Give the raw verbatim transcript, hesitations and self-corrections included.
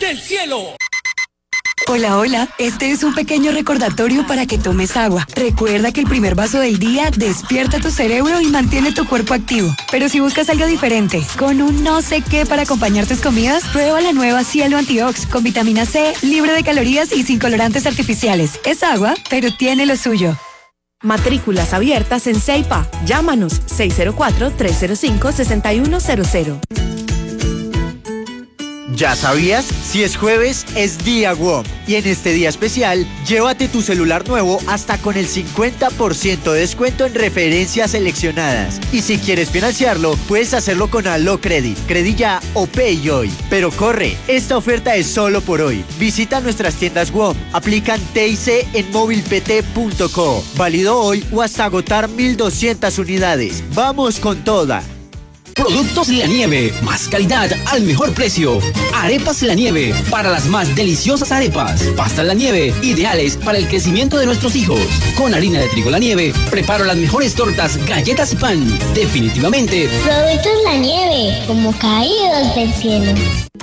del cielo. Hola, hola. Este es un pequeño recordatorio para que tomes agua. Recuerda que el primer vaso del día despierta tu cerebro y mantiene tu cuerpo activo. Pero si buscas algo diferente, con un no sé qué para acompañar tus comidas, prueba la nueva Cielo Antiox con vitamina C, libre de calorías y sin colorantes artificiales. Es agua, pero tiene lo suyo. Matrículas abiertas en CEIPA. Llámanos seis cero cuatro, tres cero cinco, seis uno cero cero. ¿Ya sabías? Si es jueves, es día W O M. Y en este día especial, llévate tu celular nuevo hasta con el cincuenta por ciento de descuento en referencias seleccionadas. Y si quieres financiarlo, puedes hacerlo con Allo Credit, Credilla o Pay Hoy. Pero corre, esta oferta es solo por hoy. Visita nuestras tiendas W O M. Aplican T I C en movilpt punto co. Válido hoy o hasta agotar mil doscientas unidades. ¡Vamos con toda! Productos La Nieve, más calidad al mejor precio. Arepas La Nieve, para las más deliciosas arepas. Pastas La Nieve, ideales para el crecimiento de nuestros hijos. Con harina de trigo La Nieve, preparo las mejores tortas, galletas y pan. Definitivamente. Productos La Nieve, como caídos del cielo.